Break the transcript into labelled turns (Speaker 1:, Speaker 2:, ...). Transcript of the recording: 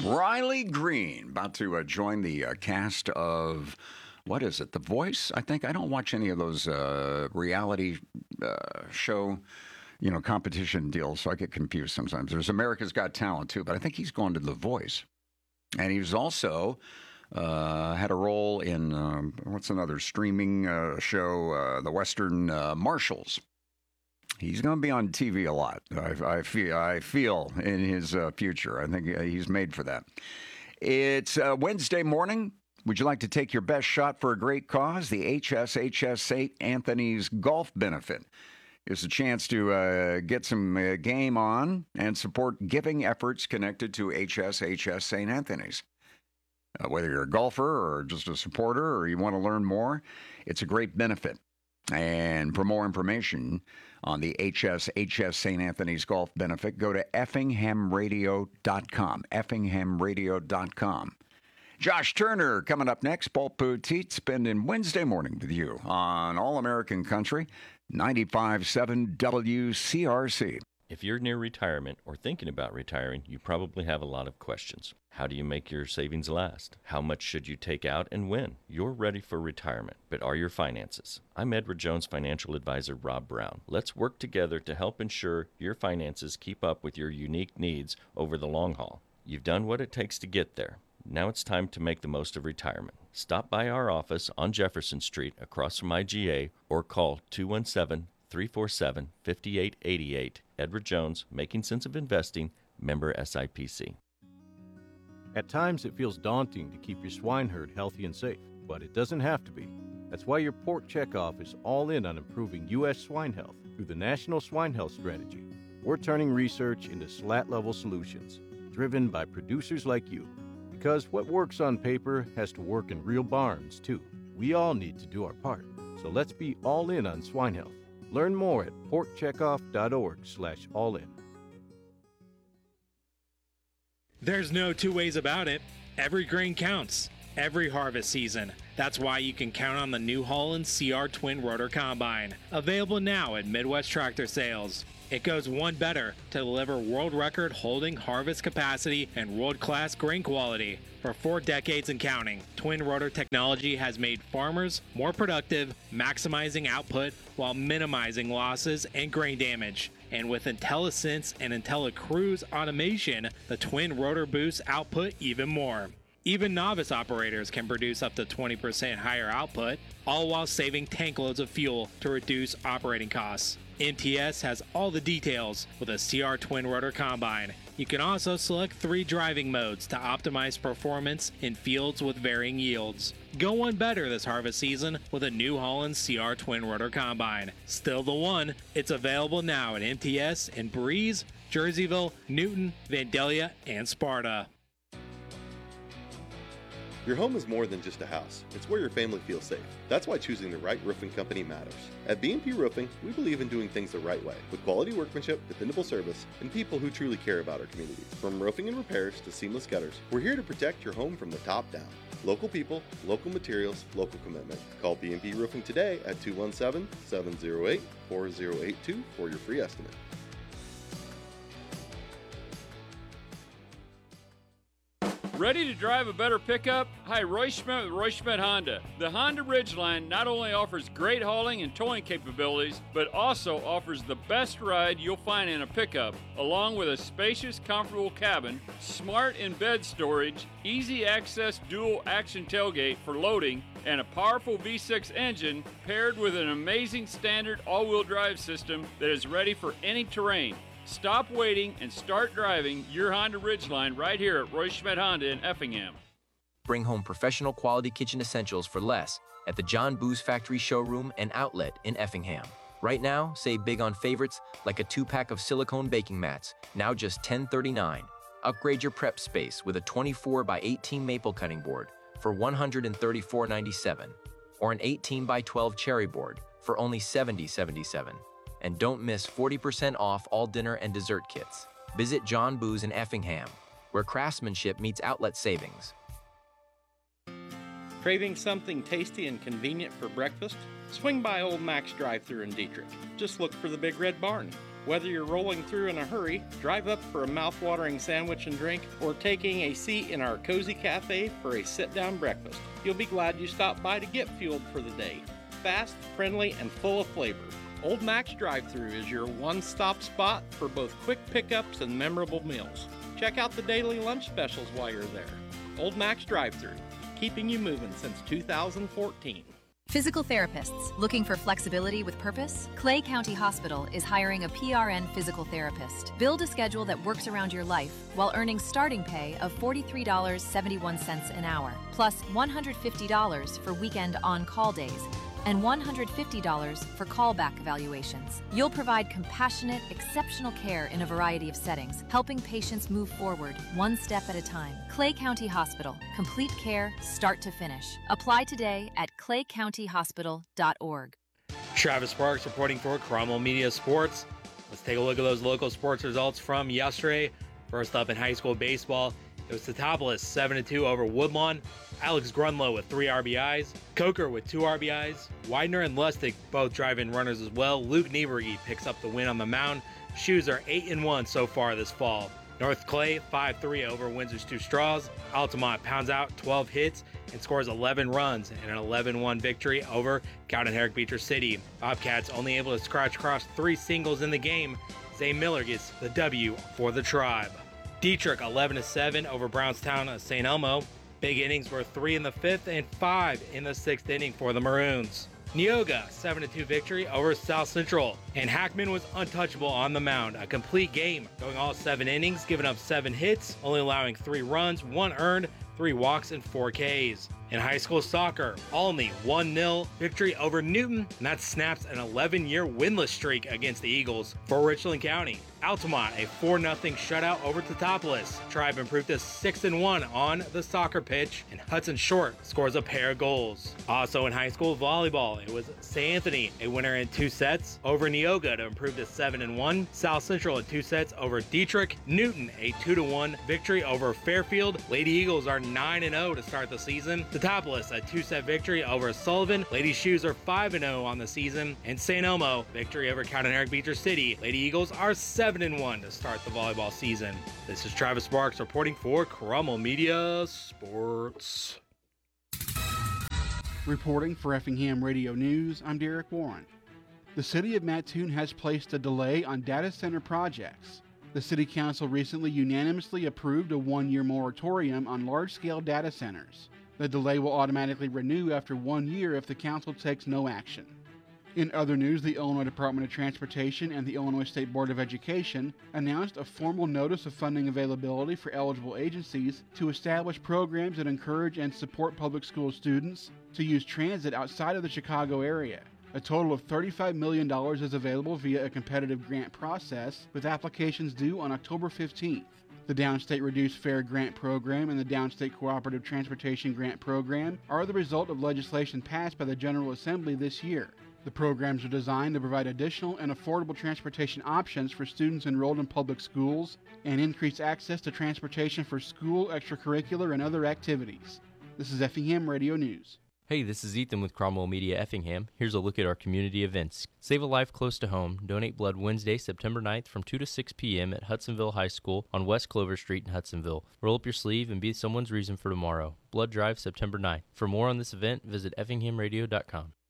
Speaker 1: Riley Green about to join the cast of, what is it, The Voice? I think. I don't watch any of those reality show, competition deals, so I get confused sometimes. There's America's Got Talent, too, but I think he's going to The Voice. And he's also had a role in, what's another streaming show, The Western Marshals. He's going to be on TV a lot. I feel in his future. I think he's made for that. It's Wednesday morning. Would you like to take your best shot for a great cause? The HSHS St. Anthony's Golf Benefit is a chance to get some game on and support giving efforts connected to HSHS St. Anthony's. Whether you're a golfer or just a supporter or you want to learn more, it's a great benefit. And for more information on the HSHS St. Anthony's Golf Benefit, go to effinghamradio.com, effinghamradio.com. Josh Turner coming up next. Paul Poteet spending Wednesday morning with you on All American Country, 95.7 WCRC.
Speaker 2: If you're near retirement or thinking about retiring, you probably have a lot of questions. How do you make your savings last? How much should you take out and when? You're ready for retirement, but are your finances? I'm Edward Jones financial advisor Rob Brown. Let's work together to help ensure your finances keep up with your unique needs over the long haul. You've done what it takes to get there. Now it's time to make the most of retirement. Stop by our office on Jefferson Street across from IGA or call 217-347-5888. Edward Jones, Making Sense of Investing, member SIPC.
Speaker 3: At times, it feels daunting to keep your swine herd healthy and safe, but it doesn't have to be. That's why your Pork Checkoff is all in on improving U.S. swine health through the National Swine Health Strategy. We're turning research into SLAT-level solutions, driven by producers like you. Because what works on paper has to work in real barns, too. We all need to do our part. So let's be all in on swine health. Learn more at porkcheckoff.org/allin.
Speaker 4: There's no two ways about it. Every grain counts, every harvest season. That's why you can count on the New Holland CR Twin Rotor Combine, available now at Midwest Tractor Sales. It goes one better to deliver world record holding harvest capacity and world-class grain quality. For 4 decades and counting, Twin Rotor technology has made farmers more productive, maximizing output while minimizing losses and grain damage. And with IntelliSense and IntelliCruise automation, the Twin Rotor boosts output even more. Even novice operators can produce up to 20% higher output, all while saving tank loads of fuel to reduce operating costs. MTS has all the details with a CR Twin Rotor Combine. You can also select 3 driving modes to optimize performance in fields with varying yields. Go one better this harvest season with a New Holland CR Twin Rotor Combine. Still the one. It's available now at MTS in Breeze, Jerseyville, Newton, Vandalia, and Sparta.
Speaker 5: Your home is more than just a house. It's where your family feels safe. That's why choosing the right roofing company matters. At B&P Roofing, we believe in doing things the right way, with quality workmanship, dependable service, and people who truly care about our communities. From roofing and repairs to seamless gutters, we're here to protect your home from the top down. Local people, local materials, local commitment. Call B&P Roofing today at 217-708-4082 for your free estimate.
Speaker 6: Ready to drive a better pickup? Hi, Roy Schmidt with Roy Schmidt Honda. The Honda Ridgeline not only offers great hauling and towing capabilities, but also offers the best ride you'll find in a pickup, along with a spacious, comfortable cabin, smart in-bed storage, easy access dual action tailgate for loading, and a powerful V6 engine paired with an amazing standard all-wheel drive system that is ready for any terrain. Stop waiting and start driving your Honda Ridgeline right here at Roy Schmidt Honda in Effingham.
Speaker 7: Bring home professional quality kitchen essentials for less at the John Boo's Factory Showroom and Outlet in Effingham. Right now, save big on favorites like a 2-pack of silicone baking mats, now just $10.39. Upgrade your prep space with a 24 by 18 maple cutting board for $134.97, or an 18 by 12 cherry board for only $70.77. And don't miss 40% off all dinner and dessert kits. Visit John Boo's in Effingham, where craftsmanship meets outlet savings.
Speaker 8: Craving something tasty and convenient for breakfast? Swing by Old Mac's drive-thru in Dietrich. Just look for the Big Red Barn. Whether you're rolling through in a hurry, drive up for a mouth-watering sandwich and drink, or taking a seat in our cozy cafe for a sit-down breakfast, you'll be glad you stopped by to get fueled for the day. Fast, friendly, and full of flavor. Old Mac's Drive-Thru is your one-stop spot for both quick pickups and memorable meals. Check out the daily lunch specials while you're there. Old Mac's Drive-Thru, keeping you moving since 2014.
Speaker 9: Physical therapists looking for flexibility with purpose? Clay County Hospital is hiring a PRN physical therapist. Build a schedule that works around your life while earning starting pay of $43.71 an hour, plus $150 for weekend on-call days and $150 for callback evaluations. You'll provide compassionate, exceptional care in a variety of settings, helping patients move forward one step at a time. Clay County Hospital. Complete care, start to finish. Apply today at claycountyhospital.org.
Speaker 4: Travis Sparks reporting for Cromwell Media Sports. Let's take a look at those local sports results from yesterday. First up in high school baseball, it was Teutopolis 7-2 over Woodlawn. Alex Grunlow with 3 RBIs. Coker with 2 RBIs. Widener and Lustig both drive-in runners as well. Luke Nieberge picks up the win on the mound. Shoes are 8-1 so far this fall. North Clay 5-3 over Windsor's 2 Straws. Altamont pounds out 12 hits and scores 11 runs in an 11-1 victory over Cowden Herrick Beecher City. Bobcats only able to scratch across 3 singles in the game. Zay Miller gets the W for the Tribe. Dietrich 11-7 over Brownstown St. Elmo. Big innings were 3 in the 5th and 5 in the 6th inning for the Maroons. Neoga 7-2 victory over South Central, and Hackman was untouchable on the mound. A complete game, going all 7 innings, giving up 7 hits, only allowing 3 runs, 1 earned, 3 walks, and 4 Ks. In high school soccer, Olney 1-0 victory over Newton, and that snaps an 11-year winless streak against the Eagles. For Richland County, Altamont a 4-0 shutout over Teutopolis. Tribe improved to 6-1 on the soccer pitch, and Hudson Short scores a pair of goals. Also in high school volleyball, it was St. Anthony, a winner in 2 sets over Neoga to improve to 7-1. South Central in 2 sets over Dietrich. Newton a 2-1 victory over Fairfield. Lady Eagles are 9-0 to start the season. Teutopolis a 2-set victory over Sullivan. Lady Shoes are 5-0 on the season. And St. Elmo victory over Cowden Herrick Beecher City. Lady Eagles are 7-1 to start the volleyball season. This is Travis Sparks reporting for Cromwell Media Sports.
Speaker 10: Reporting for Effingham Radio News, I'm Derek Warren. The City of Mattoon has placed a delay on data center projects. The City Council recently unanimously approved a 1-year moratorium on large-scale data centers. The delay will automatically renew after 1 year if the Council takes no action. In other news, the Illinois Department of Transportation and the Illinois State Board of Education announced a formal notice of funding availability for eligible agencies to establish programs that encourage and support public school students to use transit outside of the Chicago area. A total of $35 million is available via a competitive grant process, with applications due on October 15th. The Downstate Reduced Fare Grant Program and the Downstate Cooperative Transportation Grant Program are the result of legislation passed by the General Assembly this year. The programs are designed to provide additional and affordable transportation options for students enrolled in public schools and increase access to transportation for school, extracurricular, and other activities. This is Effingham Radio News.
Speaker 11: Hey, this is Ethan with Cromwell Media Effingham. Here's a look at our community events. Save a life close to home. Donate blood Wednesday, September 9th from 2 to 6 p.m. at Hudsonville High School on West Clover Street in Hudsonville. Roll up your sleeve and be someone's reason for tomorrow. Blood drive September 9th. For more on this event, visit effinghamradio.com.